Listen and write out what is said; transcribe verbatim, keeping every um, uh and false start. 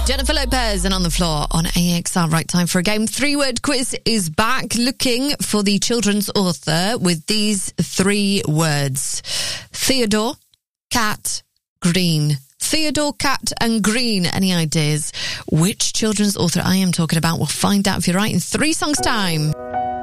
Jennifer Lopez and On the Floor on A X R. Right time for a game. Three-word quiz is back, looking for the children's author with these three words. Theodore, cat, green. Theodore, cat and green. Any ideas which children's author I am talking about? We'll find out if you're right in three songs' time.